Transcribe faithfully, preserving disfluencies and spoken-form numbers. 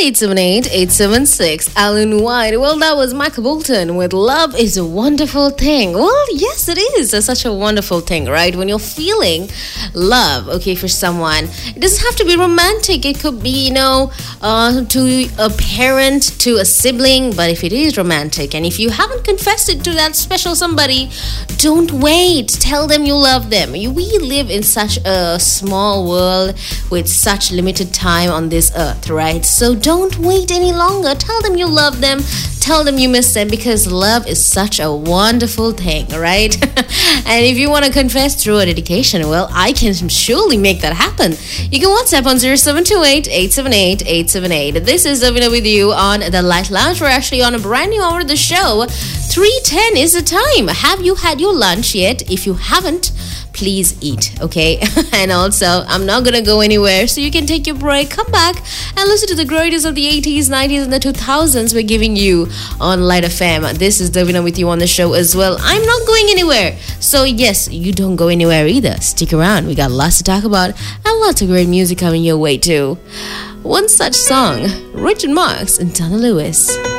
eight seven eight, eight seven six. Alan White. Well, that was Michael Bolton with Love is a Wonderful Thing. Well, yes, it is a, such a wonderful thing, right? When you're feeling love, okay, for someone, it doesn't have to be romantic. It could be, you know, uh, to a parent, to a sibling. But if it is romantic, and if you haven't confessed it to that special somebody, don't wait. Tell them you love them. We live in such a small world with such limited time on this earth, right? So don't wait any longer. Tell them you love them. Tell them you miss them, because love is such a wonderful thing, right? And if you want to confess through a dedication, well, I can surely make that happen. You can WhatsApp on zero seven two eight, eight seven eight, eight seven eight. This is Davina with you on the Light Lounge. We're actually on a brand new hour of the show. three ten is the time. Have you had your lunch yet? If you haven't, please eat, okay? And also, I'm not gonna go anywhere, so you can take your break, come back, and listen to the greatest of the eighties, nineties, and the two thousands we're giving you on Light F M. This is Davina with you on the show as well. I'm not going anywhere, so yes, you don't go anywhere either. Stick around, we got lots to talk about, and lots of great music coming your way too. One such song, Richard Marx and Donna Lewis.